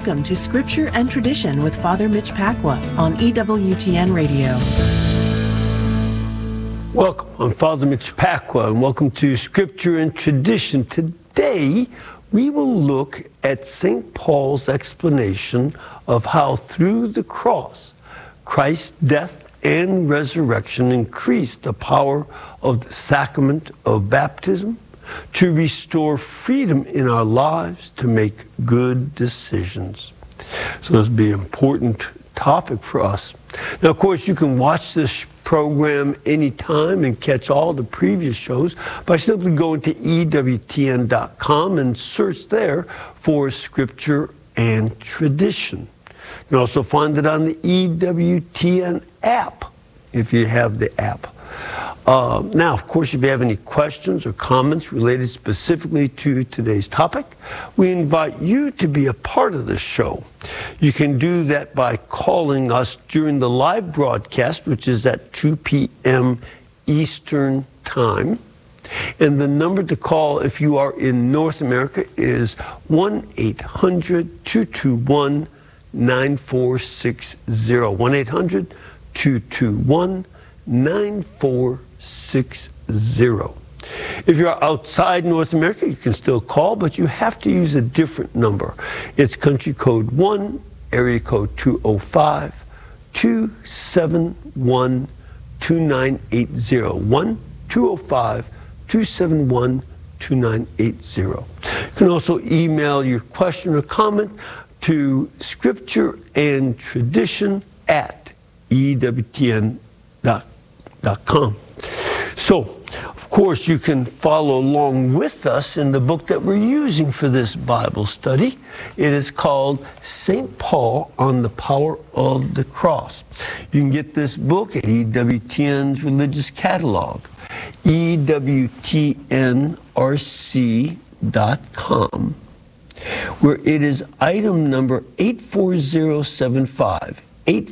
Welcome to Scripture and Tradition with Father Mitch Pacwa on EWTN Radio. Welcome, I'm Father Mitch Pacwa, and welcome to Scripture and Tradition. Today, we will look at St. Paul's explanation of how through the cross, Christ's death and resurrection increased the power of the sacrament of baptism to restore freedom in our lives to make good decisions. So this will be an important topic for us. Now, of course, you can watch this program anytime and catch all the previous shows by simply going to EWTN.com and search there for Scripture and Tradition. You can also find it on the EWTN app, if you have the app. Now, of course, if you have any questions or comments related specifically to today's topic, we invite you to be a part of the show. You can do that by calling us during the live broadcast, which is at 2 p.m. Eastern Time. And the number to call if you are in North America is 1-800-221-9460. 1-800-221-9460. If you're outside North America, you can still call, but you have to use a different number. It's country code 1, area code 205-271-2980. 1-205-271-2980. You can also email your question or comment to scriptureandtradition@ewtn.com. So, of course, you can follow along with us in the book that we're using for this Bible study. It is called St. Paul on the Power of the Cross. You can get this book at EWTN's Religious Catalog, EWTNRC.com, where it is item number 84075,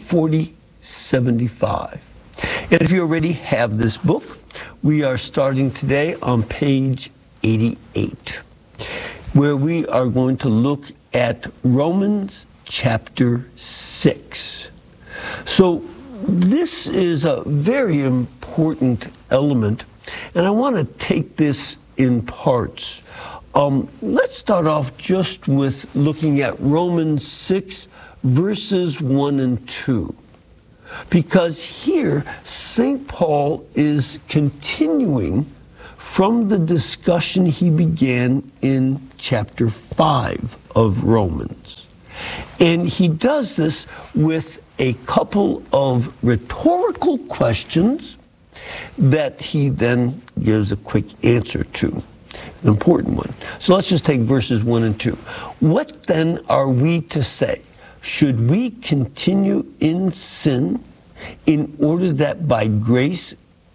84075. And if you already have this book, we are starting today on page 88, where we are going to look at Romans chapter 6. So this is a very important element, and I want to take this in parts. Let's start off just with looking at Romans 6, verses 1 and 2. Because here, St. Paul is continuing from the discussion he began in chapter 5 of Romans. And he does this with a couple of rhetorical questions that he then gives a quick answer to, an important one. So let's just take verses 1 and 2. What then are we to say? Should we continue in sin in order that grace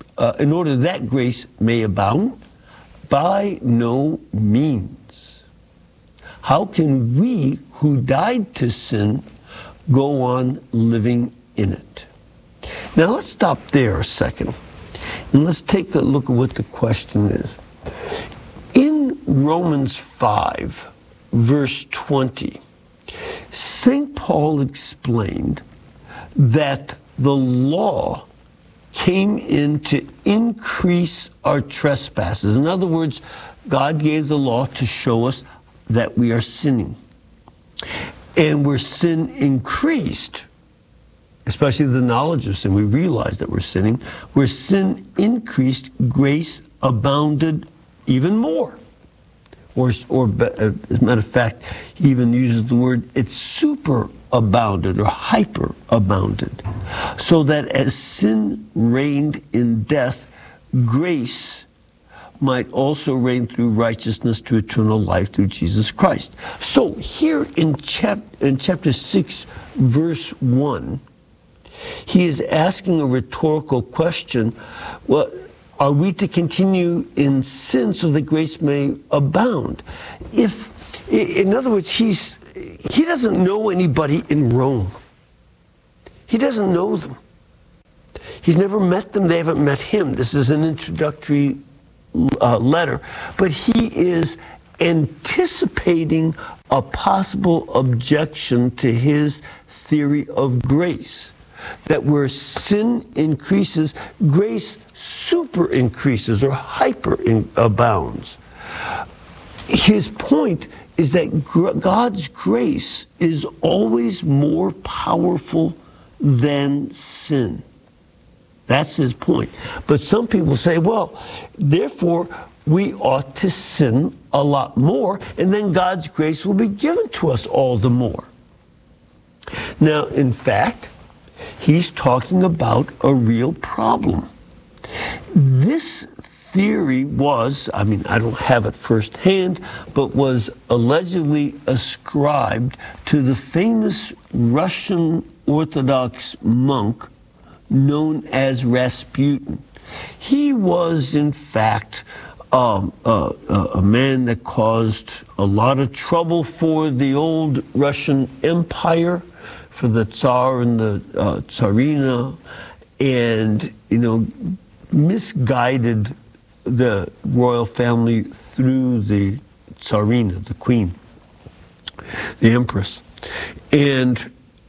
may abound? By no means. How can we who died to sin go on living in it? Now let's stop there a second and let's take a look at what the question is. In Romans 5, verse 20, St. Paul explained that the law came in to increase our trespasses. In other words, God gave the law to show us that we are sinning. And where sin increased, especially the knowledge of sin, we realize that we're sinning. Where sin increased, grace abounded even more. Or as a matter of fact, he even uses the word, it superabounded or hyperabounded. So that as sin reigned in death, grace might also reign through righteousness to eternal life through Jesus Christ. So here in chapter 6, verse 1, he is asking a rhetorical question. Well, are we to continue in sin so that grace may abound? In other words, he doesn't know anybody in Rome. He doesn't know them. He's never met them. They haven't met him. This is an introductory letter. But he is anticipating a possible objection to his theory of grace. That where sin increases, grace super increases or hyper abounds. His point is that God's grace is always more powerful than sin. That's his point. But some people say, well, therefore, we ought to sin a lot more, and then God's grace will be given to us all the more. Now, in fact, he's talking about a real problem. This theory was, I don't have it firsthand, but was allegedly ascribed to the famous Russian Orthodox monk known as Rasputin. He was, in fact, a man that caused a lot of trouble for the old Russian Empire, for the Tsar and the Tsarina, and, misguided the royal family through the Tsarina, the queen, the empress. And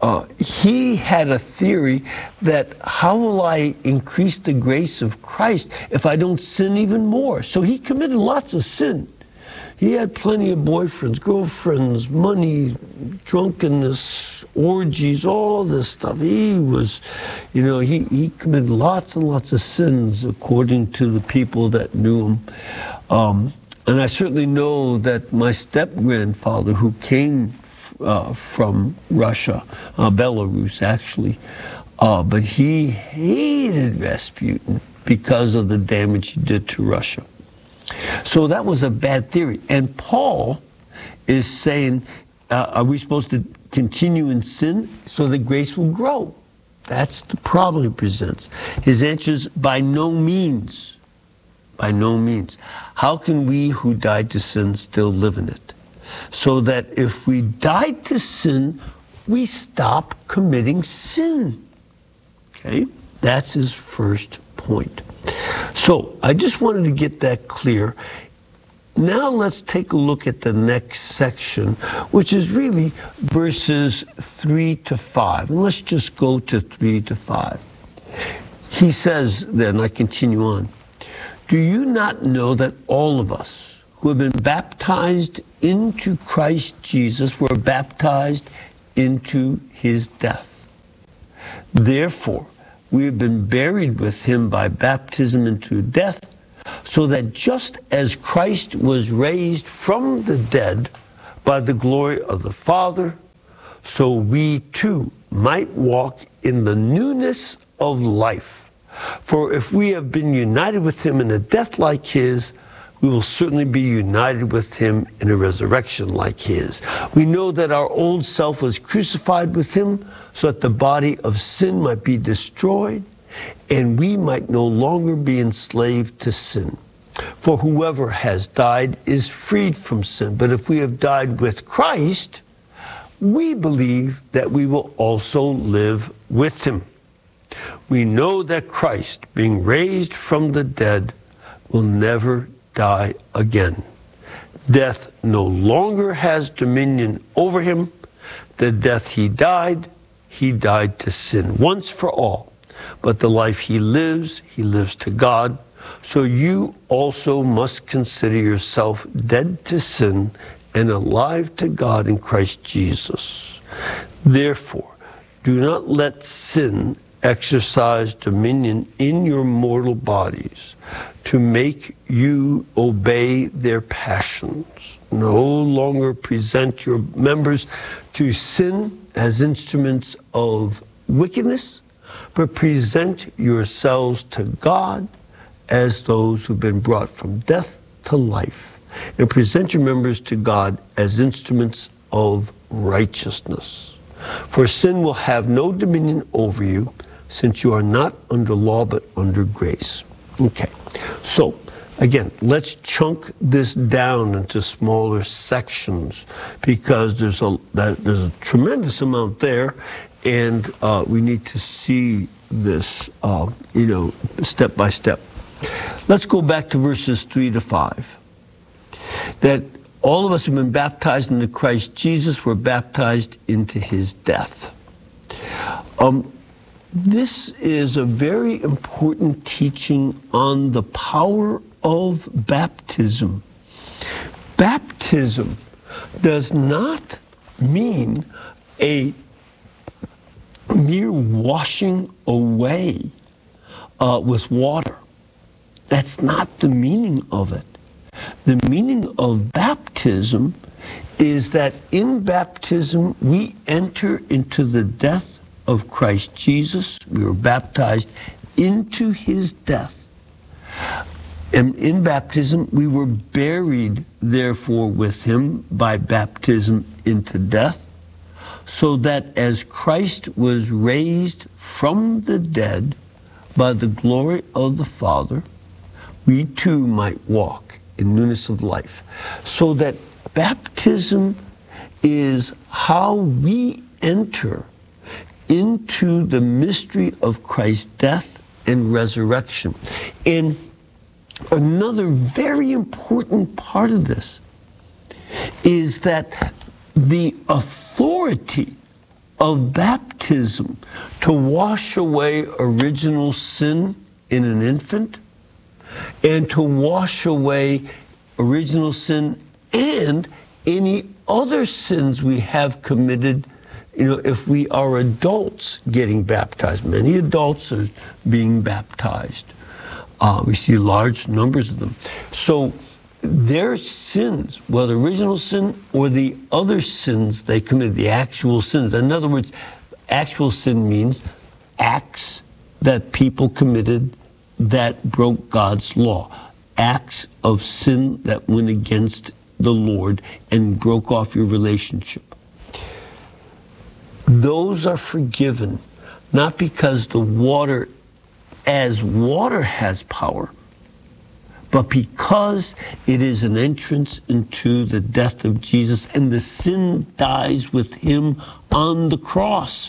he had a theory that how will I increase the grace of Christ if I don't sin even more? So he committed lots of sin. He had plenty of boyfriends, girlfriends, money, drunkenness, orgies, all this stuff. He was, he committed lots and lots of sins according to the people that knew him. And I certainly know that my step-grandfather, who came from Russia, Belarus actually, but he hated Rasputin because of the damage he did to Russia. So that was a bad theory. And Paul is saying, are we supposed to continue in sin so that grace will grow? That's the problem he presents. His answer is, by no means. By no means. How can we who died to sin still live in it? So that if we died to sin, we stop committing sin. Okay? That's his first point. So I just wanted to get that clear. Now let's take a look at the next section, which is really verses 3 to 5. And let's just go to 3 to 5. He says then, I continue on, do you not know that all of us who have been baptized into Christ Jesus were baptized into his death? Therefore, we have been buried with him by baptism into death, so that just as Christ was raised from the dead by the glory of the Father, so we too might walk in the newness of life. For if we have been united with him in a death like his, we will certainly be united with him in a resurrection like his. We know that our old self was crucified with him so that the body of sin might be destroyed and we might no longer be enslaved to sin. For whoever has died is freed from sin. But if we have died with Christ, we believe that we will also live with him. We know that Christ, being raised from the dead, will never die again. Death no longer has dominion over him. The death he died to sin once for all. But the life he lives to God. So you also must consider yourself dead to sin and alive to God in Christ Jesus. Therefore, do not let sin exercise dominion in your mortal bodies to make you obey their passions. No longer present your members to sin as instruments of wickedness, but present yourselves to God as those who've been brought from death to life, and present your members to God as instruments of righteousness. For sin will have no dominion over you, since you are not under law but under grace. Okay, so again, let's chunk this down into smaller sections, because there's a tremendous amount there, and we need to see this, step by step. Let's go back to verses 3 to 5. That All of us who've been baptized into Christ Jesus were baptized into his death. This is a very important teaching on the power of baptism. Baptism does not mean a mere washing away with water. That's not the meaning of it. The meaning of baptism is that in baptism we enter into the death of Christ Jesus. We were baptized into his death. And in baptism we were buried, therefore, with him by baptism into death, so that as Christ was raised from the dead by the glory of the Father, we too might walk in newness of life. So that baptism is how we enter into the mystery of Christ's death and resurrection. And another very important part of this is that the authority of baptism to wash away original sin in an infant and to wash away original sin and any other sins we have committed, if we are adults getting baptized. Many adults are being baptized. We see large numbers of them. So their sins, whether original sin or the other sins they committed, the actual sins. In other words, actual sin means acts that people committed that broke God's law. Acts of sin that went against the Lord and broke off your relationship. Those are forgiven, not because the water has power, but because it is an entrance into the death of Jesus, and the sin dies with him on the cross.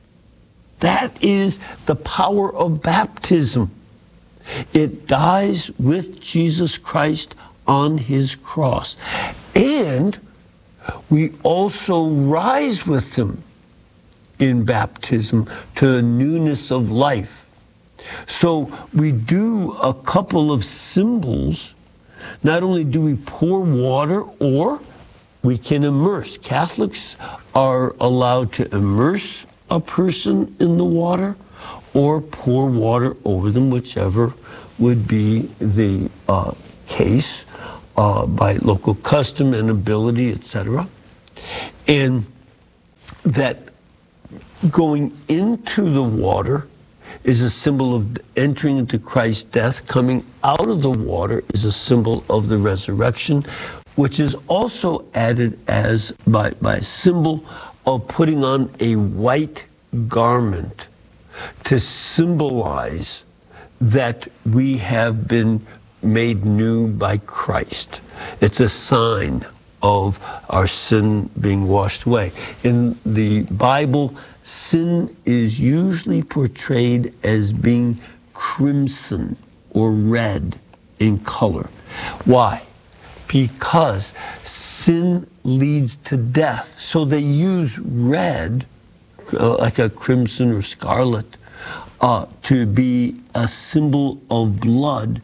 That is the power of baptism. It dies with Jesus Christ on his cross. And we also rise with him in baptism to a newness of life. So we do a couple of symbols. Not only do we pour water, or we can immerse. Catholics are allowed to immerse a person in the water or pour water over them, whichever would be the case by local custom and ability, etc. And that going into the water is a symbol of entering into Christ's death. Coming out of the water is a symbol of the resurrection, which is also added as by symbol of putting on a white garment to symbolize that we have been made new by Christ. It's a sign of our sin being washed away. In the Bible, sin is usually portrayed as being crimson or red in color. Why? Because sin leads to death. So they use red, like a crimson or scarlet, to be a symbol of blood,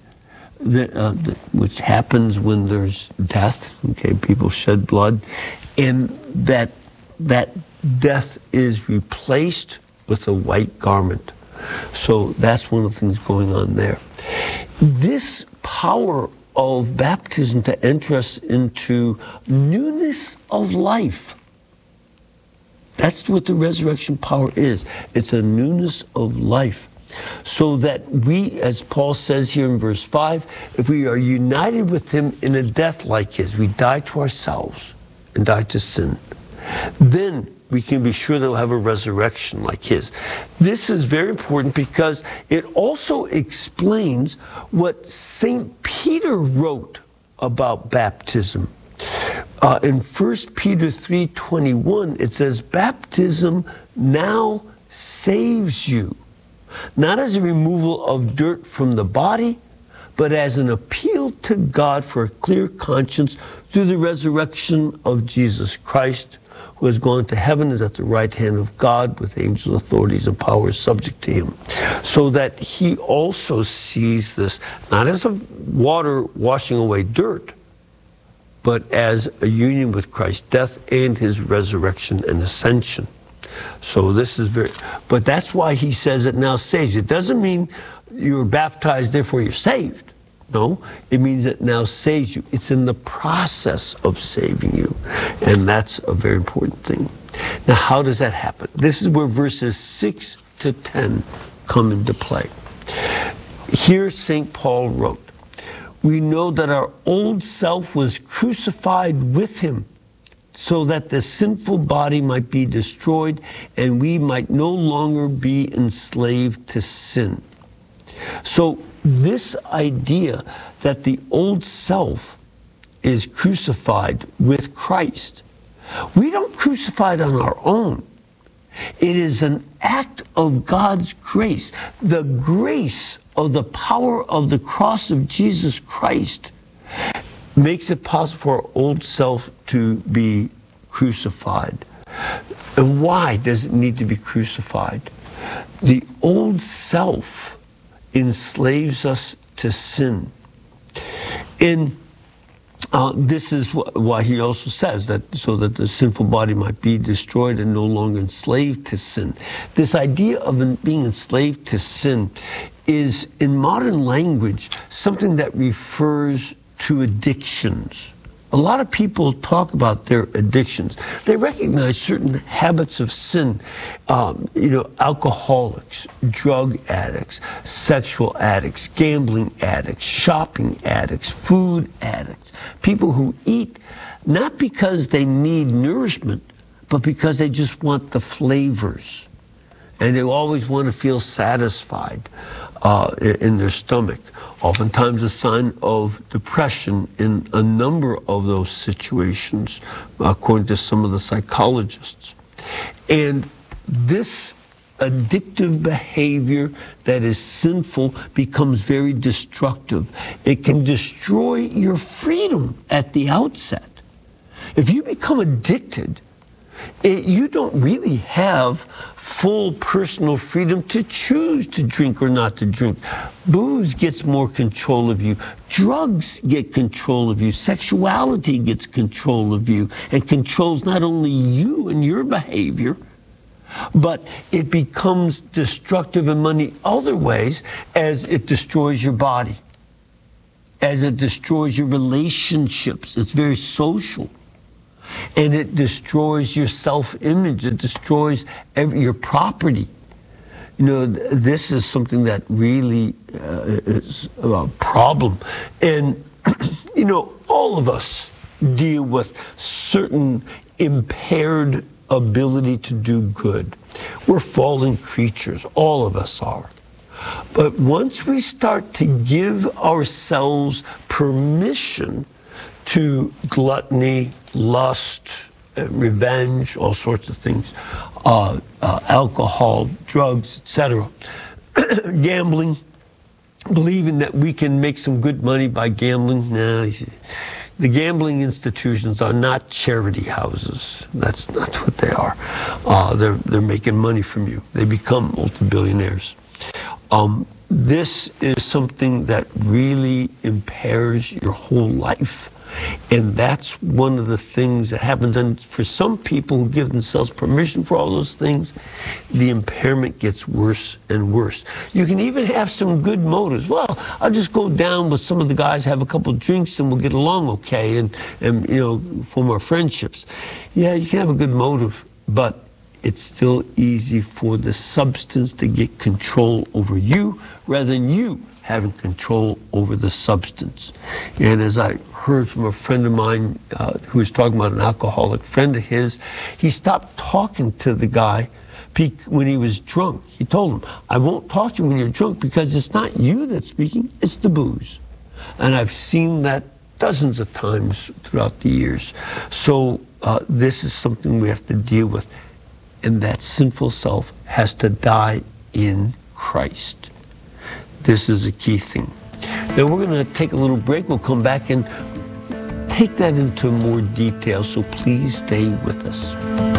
which happens when there's death. Okay, people shed blood, and that death is replaced with a white garment. So that's one of the things going on there. This power of baptism to enter us into newness of life. That's what the resurrection power is. It's a newness of life. So that we, as Paul says here in verse 5, if we are united with him in a death like his, we die to ourselves and die to sin, then we can be sure that we'll have a resurrection like his. This is very important because it also explains what St. Peter wrote about baptism. In 1 Peter 3:21, it says, baptism now saves you, not as a removal of dirt from the body, but as an appeal to God for a clear conscience through the resurrection of Jesus Christ, who has gone to heaven, is at the right hand of God with angels, authorities, and powers subject to him. So that he also sees this not as a water washing away dirt, but as a union with Christ's death and his resurrection and ascension. So this is but that's why he says it now saves you. It doesn't mean you're baptized, therefore you're saved. No, it means it now saves you. It's in the process of saving you. And that's a very important thing. Now, how does that happen? This is where verses 6 to 10 come into play. Here, St. Paul wrote, "We know that our old self was crucified with him, so that the sinful body might be destroyed and we might no longer be enslaved to sin." So this idea that the old self is crucified with Christ, we don't crucify it on our own. It is an act of God's grace. The grace of the power of the cross of Jesus Christ makes it possible for our old self to be crucified. And why does it need to be crucified? The old self enslaves us to sin. And this is why he also says that so that the sinful body might be destroyed and no longer enslaved to sin. This idea of being enslaved to sin is, in modern language, something that refers to addictions. A lot of people talk about their addictions. They recognize certain habits of sin. Alcoholics, drug addicts, sexual addicts, gambling addicts, shopping addicts, food addicts. People who eat not because they need nourishment, but because they just want the flavors. And they always want to feel satisfied in their stomach. Oftentimes a sign of depression in a number of those situations, according to some of the psychologists. And this addictive behavior that is sinful becomes very destructive. It can destroy your freedom at the outset. If you become addicted, you don't really have full personal freedom to choose to drink or not to drink. Booze gets more control of you. Drugs get control of you. Sexuality gets control of you and controls not only you and your behavior, but it becomes destructive in many other ways as it destroys your body, as it destroys your relationships. It's very social. And it destroys your self-image. It destroys your property. This is something that really is a problem. And, all of us deal with certain impaired ability to do good. We're fallen creatures. All of us are. But once we start to give ourselves permission to gluttony, lust, revenge, all sorts of things, alcohol, drugs, etc., gambling, believing that we can make some good money by gambling. No, the gambling institutions are not charity houses. That's not what they are. They're making money from you. They become multi-billionaires. This is something that really impairs your whole life. And that's one of the things that happens. And for some people who give themselves permission for all those things, the impairment gets worse and worse. You can even have some good motives. Well, I'll just go down with some of the guys, have a couple of drinks, and we'll get along okay and form our friendships. Yeah, you can have a good motive, but it's still easy for the substance to get control over you rather than you having control over the substance. And as I heard from a friend of mine who was talking about an alcoholic friend of his, he stopped talking to the guy when he was drunk. He told him, I won't talk to you when you're drunk because it's not you that's speaking, it's the booze. And I've seen that dozens of times throughout the years. So this is something we have to deal with. And that sinful self has to die in Christ. This is a key thing. Now we're going to take a little break. We'll come back and take that into more detail, so please stay with us.